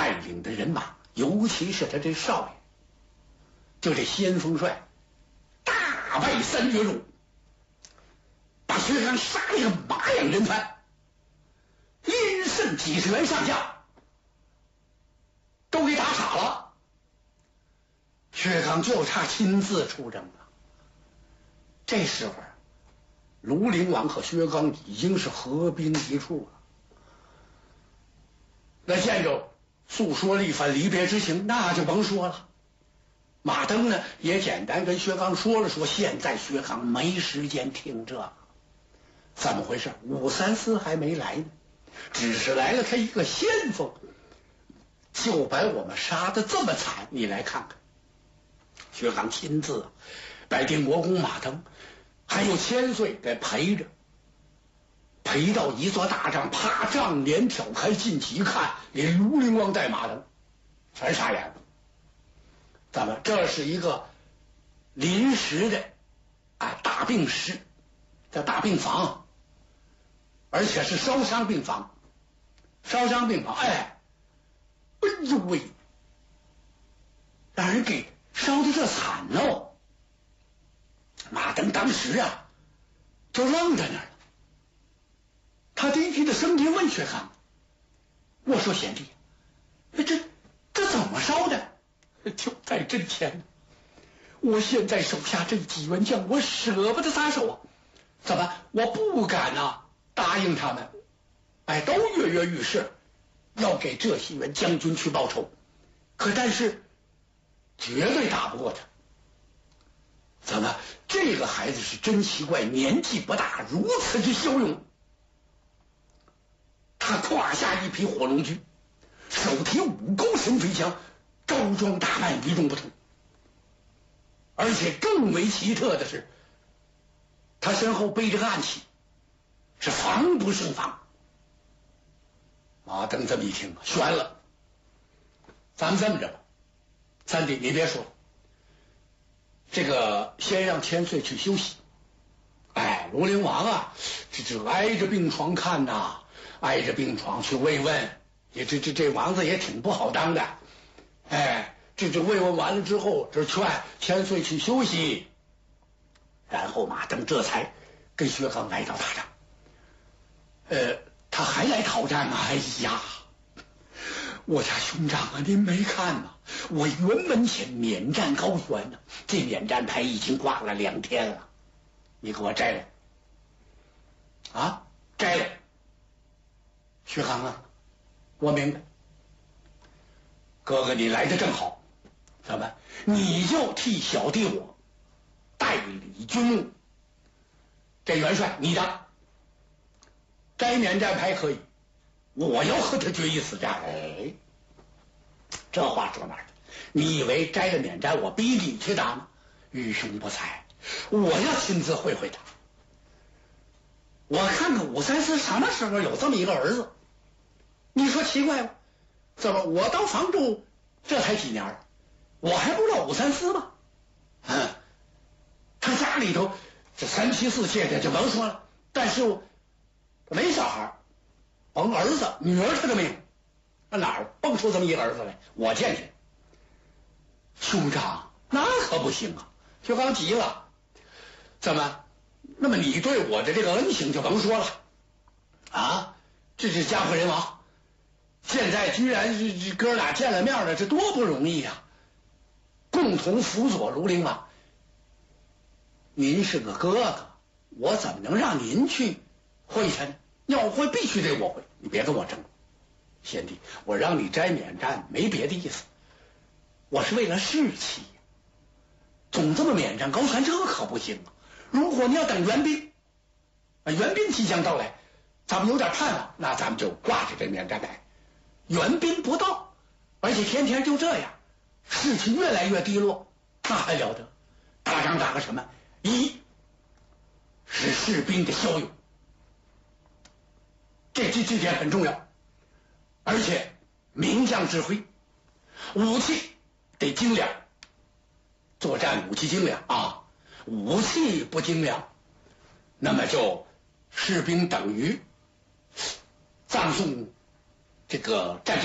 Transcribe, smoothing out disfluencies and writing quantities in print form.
带领的人马，尤其是他这少爷，就这先锋帅，大败3绝中，把薛刚杀了个马仰人窜，阴甚几十员上下都给打傻了。薛刚就差亲自出征了。这时候庐陵王和薛刚已经是合兵一处了。那见着诉说了一番离别之情，那就甭说了。马登呢也简单跟薛刚说了说，现在薛刚没时间听这个。怎么回事？武三思还没来呢，只是来了他一个先锋，就把我们杀得这么惨，你来看看。薛刚亲自把定国公马登还有千岁给陪着，陪到一座大帐，啪，帐帘挑开，进去一看，连庐陵王带马登全傻眼了。咱们这是一个临时的大病室，叫大病房，而且是烧伤病房。烧伤病房，哎呦喂，让人给烧得这惨喽！马登当时就愣在那儿了。他低低的声音问薛刚：“我说贤弟，这怎么烧的？”就在阵前，我现在手下这几员将，我舍不得撒手啊！怎么我不敢答应他们？都跃跃欲试，要给这些员将军去报仇，但是绝对打不过他。怎么这个孩子是真奇怪，年纪不大，如此之骁勇。他胯下一匹火龙驹，手提5钩神飞枪，招装打扮，与众不同。而且更为奇特的是，他身后背着个暗器，是防不胜防。马登这么一听，悬了。咱们这么着吧，三弟你别说，这个先让千岁去休息。庐陵王这挨着病床看呐，挨着病床去慰问，这王子也挺不好当的。这慰问完了之后，这劝千岁去休息。然后马登这才跟薛刚来到大帐。他还来讨战吗？哎呀，我家兄长您没看吗？我辕门前免战高悬呢，这免战牌已经挂了2天了，你给我摘了摘了。薛刚我明白，哥哥你来的正好，怎么你就替小弟我代理军务。这元帅你的摘免战牌可以，我要和他决一死战。这话说哪儿去？你以为摘了免战我逼你去打吗？愚兄不才，我要亲自会会他。我看看武三思什么时候有这么一个儿子？你说奇怪吗？怎么我当房主这才几年了，我还不知道武三思吗？他家里头这3妻4妾的就甭说了，但是没小孩，甭儿子女儿他都没有，那哪儿蹦出这么一个儿子来？我见去。兄长那可不行啊！薛刚急了，怎么？那么你对我的这个恩情就甭说了这是家破人亡，现在居然这哥俩见了面了，这多不容易呀！共同辅佐庐陵王，您是个哥哥，我怎么能让您去会他呢？要会必须得我会，你别跟我争。贤弟，我让你摘免战没别的意思，我是为了士气，总这么免战高悬，这可不行啊！如果你要等援兵，援兵即将到来，咱们有点盼望，那咱们就挂着这免战牌。援兵不到，而且天天就这样，士气越来越低落，那还了得？打仗打个什么？一是士兵的骁勇，这点很重要，而且名将指挥，武器得精良，作战武器精良武器不精良，那么就士兵等于葬送这个战